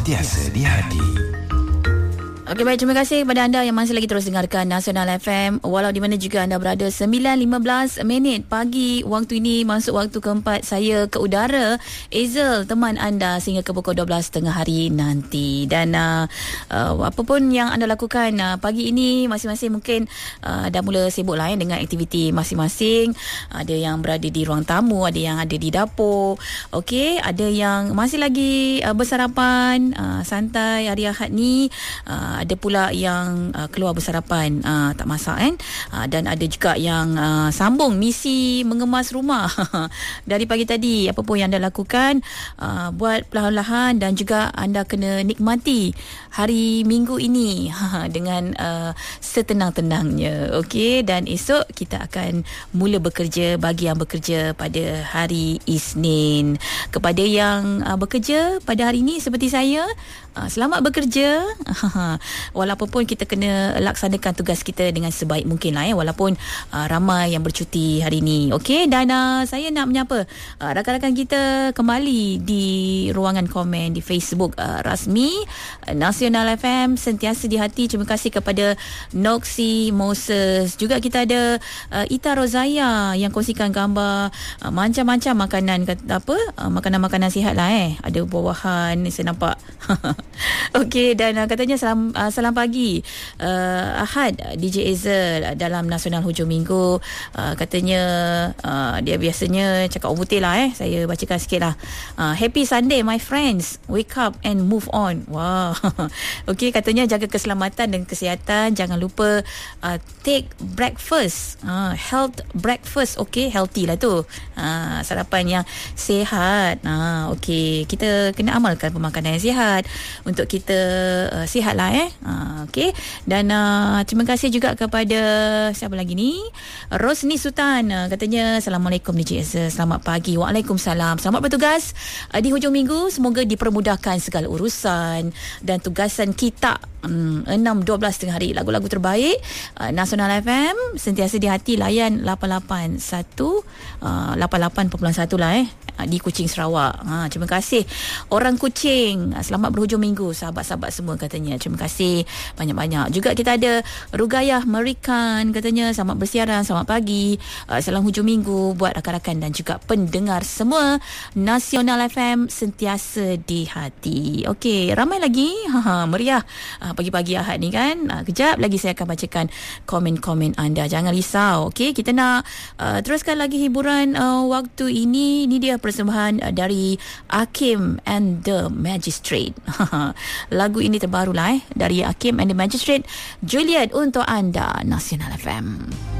Sentiasa di hati. Okey, baik, terima kasih kepada anda yang masih lagi terus dengarkan Nasional FM walau di mana juga anda berada. 9.15 pagi waktu ini, masuk waktu keempat saya ke udara. Ezel teman anda sehingga ke pukul 12 tengah hari nanti. Dan apa pun yang anda lakukan pagi ini, masing-masing mungkin dah mula sibuk lah dengan aktiviti masing-masing. Ada yang berada di ruang tamu, ada yang ada di dapur. Okey, ada yang masih lagi bersarapan santai hari Ahad ni. Ada pula yang keluar bersarapan tak masak kan, dan ada juga yang sambung misi mengemas rumah dari pagi tadi. Apa pun yang anda lakukan, buat perlahan-lahan dan juga anda kena nikmati hari Minggu ini dengan setenang-tenangnya. Okey, dan esok kita akan mula bekerja bagi yang bekerja pada hari Isnin. Kepada yang bekerja pada hari ini seperti saya, selamat bekerja. Walaupun pun kita kena laksanakan tugas kita dengan sebaik mungkin lah walaupun ramai yang bercuti hari ini. Okey, dan saya nak menyapa rakan-rakan kita kembali di ruangan komen di Facebook rasmi Nasional FM, sentiasa di hati. Terima kasih kepada Noxy Moses. Juga kita ada Ita Rozaya yang kongsikan gambar macam-macam makanan, makanan-makanan sihat lah ada buah-buahan saya nampak. Okey, dan katanya salam pagi Ahad DJ Ezel dalam Nasional Hujung Minggu. Katanya dia biasanya cakap orang putih lah saya bacakan sikit lah. Happy Sunday my friends, wake up and move on. Wow. Okey, katanya jaga keselamatan dan kesihatan, jangan lupa take breakfast, health breakfast. Okey, healthy lah tu, sarapan yang sihat. Okey, kita kena amalkan pemakanan yang sihat untuk kita sihat lah okey. Dan terima kasih juga kepada siapa lagi ni, Rosni Sultan. Katanya Assalamualaikum DJ Azhar, selamat pagi. Waalaikumsalam, selamat bertugas di hujung minggu. Semoga dipermudahkan segala urusan dan tugasan kita. 6.12 tengah hari, lagu-lagu terbaik Nasional FM, sentiasa di hati. Layan 88.1 lah di Kuching, Sarawak. Terima kasih orang Kuching, selamat berhujung minggu sahabat-sahabat semua katanya. Terima kasih banyak-banyak. Juga kita ada Rugayah Merikan, katanya selamat bersiaran, selamat pagi, salam hujung minggu buat rakan-rakan dan juga pendengar semua Nasional FM, sentiasa di hati. Okey, ramai lagi meriah pagi-pagi Ahad ni kan. Kejap lagi saya akan bacakan komen-komen anda, jangan risau. Okey, kita nak teruskan lagi hiburan waktu ini. Ini dia persembahan dari Hakim and the Magistrate. Lagu ini terbaru lah dari Hakim and the Magistrate, Juliet untuk anda, Nasional FM.